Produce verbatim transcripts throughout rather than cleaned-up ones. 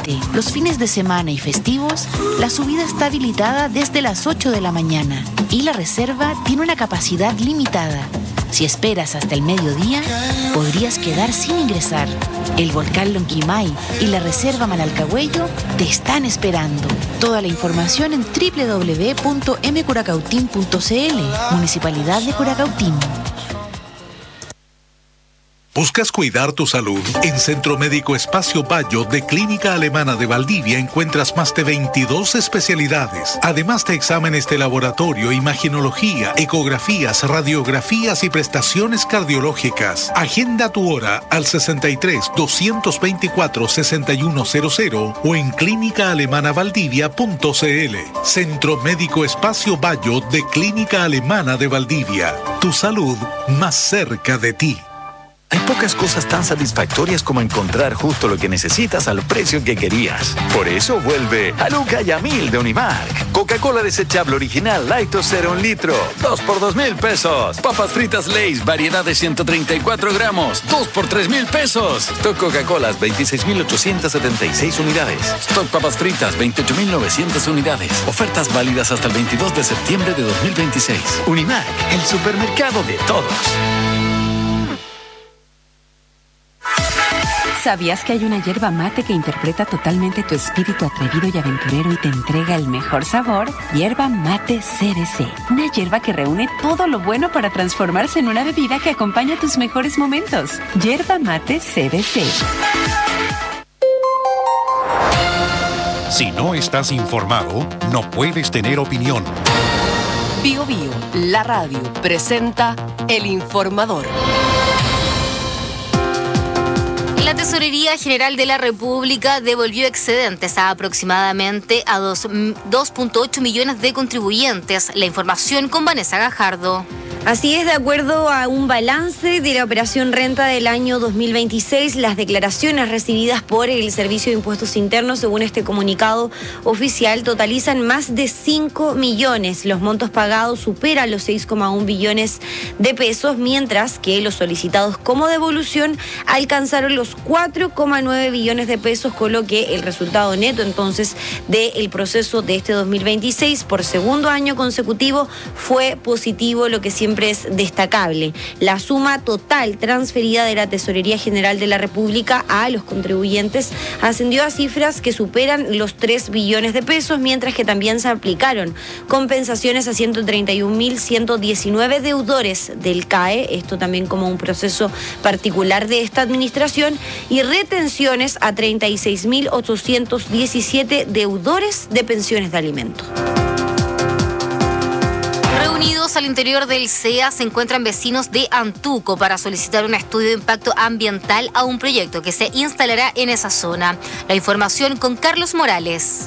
Mate. Los fines de semana y festivos, la subida está habilitada desde las ocho de la mañana y la reserva tiene una capacidad limitada. Si esperas hasta el mediodía, podrías quedar sin ingresar. El volcán Lonquimay y la reserva Manalcahuello te están esperando. Toda la información en doble u doble u doble u punto m curacautín punto c l, Municipalidad de Curacautín. ¿Buscas cuidar tu salud? En Centro Médico Espacio Bayo de Clínica Alemana de Valdivia encuentras más de veintidós especialidades, además de exámenes de laboratorio, imaginología, ecografías, radiografías y prestaciones cardiológicas. Agenda tu hora al sesenta y tres, doscientos veinticuatro, sesenta y uno cero cero o en clínica alemana valdivia punto c l. Centro Médico Espacio Bayo de Clínica Alemana de Valdivia. Tu salud más cerca de ti. Hay pocas cosas tan satisfactorias como encontrar justo lo que necesitas al precio que querías. Por eso vuelve Haluca Yamil de Unimark. Coca-Cola desechable original Light o Cero un litro, dos por dos mil pesos. Papas fritas Lay's, variedad de ciento treinta y cuatro gramos, dos por tres mil pesos. Stock Coca-Colas, veintiséis mil ochocientas setenta y seis unidades. Stock papas fritas, veintiocho mil novecientas unidades. Ofertas válidas hasta el veintidós de septiembre de dos mil veintiséis. Unimark, el supermercado de todos. ¿Sabías que hay una yerba mate que interpreta totalmente tu espíritu atrevido y aventurero y te entrega el mejor sabor? Yerba Mate C B C. Una yerba que reúne todo lo bueno para transformarse en una bebida que acompaña tus mejores momentos. Yerba Mate C B C. Si no estás informado, no puedes tener opinión. Bio Bio, la radio, presenta El Informador. La Tesorería General de la República devolvió excedentes a aproximadamente a dos punto ocho millones de contribuyentes. La información con Vanessa Gajardo. Así es, de acuerdo a un balance de la operación renta del año dos mil veintiséis, las declaraciones recibidas por el Servicio de Impuestos Internos, según este comunicado oficial, totalizan más de cinco millones. Los montos pagados superan los seis coma uno billones de pesos, mientras que los solicitados como devolución alcanzaron los cuatro coma nueve billones de pesos, con lo que el resultado neto entonces del proceso de este dos mil veintiséis por segundo año consecutivo fue positivo, lo que siempre es destacable. La suma total transferida de la Tesorería General de la República a los contribuyentes ascendió a cifras que superan los tres billones de pesos, mientras que también se aplicaron compensaciones a ciento treinta y un mil ciento diecinueve deudores del C A E, esto también como un proceso particular de esta administración, y retenciones a treinta y seis mil ochocientos diecisiete deudores de pensiones de alimentos. Reunidos al interior del C E A se encuentran vecinos de Antuco para solicitar un estudio de impacto ambiental a un proyecto que se instalará en esa zona. La información con Carlos Morales.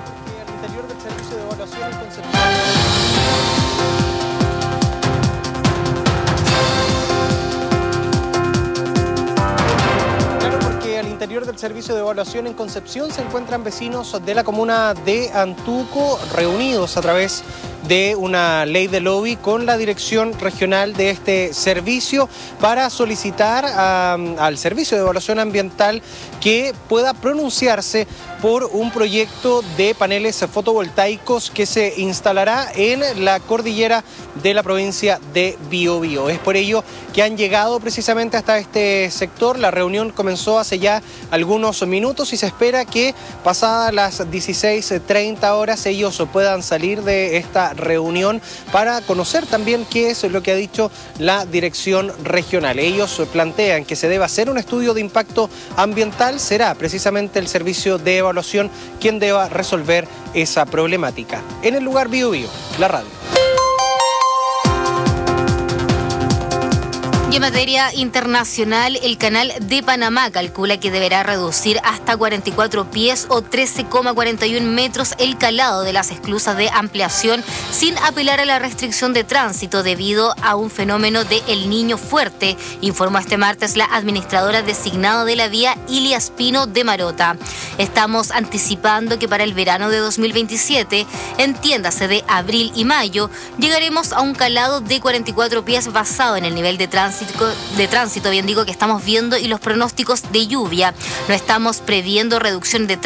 Al interior del Servicio de Evaluación en Concepción se encuentran vecinos de la comuna de Antuco reunidos a través de una ley de lobby con la dirección regional de este servicio para solicitar um, al Servicio de Evaluación Ambiental que pueda pronunciarse por un proyecto de paneles fotovoltaicos que se instalará en la cordillera de la provincia de Biobío. Es por ello que han llegado precisamente hasta este sector. La reunión comenzó hace ya algunos minutos y se espera que pasadas las dieciséis treinta horas ellos puedan salir de esta reunión para conocer también qué es lo que ha dicho la dirección regional. Ellos plantean que se debe hacer un estudio de impacto ambiental. Será precisamente el Servicio de Evaluación quien deba resolver esa problemática. En el lugar Biobío, la radio. Y en materia internacional, el Canal de Panamá calcula que deberá reducir hasta cuarenta y cuatro pies o trece coma cuarenta y uno metros el calado de las esclusas de ampliación sin apelar a la restricción de tránsito debido a un fenómeno de El Niño fuerte, informó este martes la administradora designada de la vía, Ilia Espino de Marota. Estamos anticipando que para el verano de dos mil veintisiete, entiéndase de abril y mayo, llegaremos a un calado de cuarenta y cuatro pies basado en el nivel de tránsito de tránsito, bien digo, que estamos viendo y los pronósticos de lluvia. No estamos previendo reducción de